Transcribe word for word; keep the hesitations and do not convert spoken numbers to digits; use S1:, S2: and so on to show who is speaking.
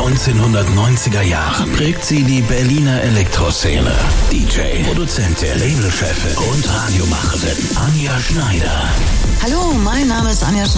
S1: neunzehnhundertneunziger Jahren prägt sie die Berliner Elektroszene. D J, Produzentin, Labelchefin und Radiomacherin Anja Schneider.
S2: Hallo, mein Name ist Anja Schneider.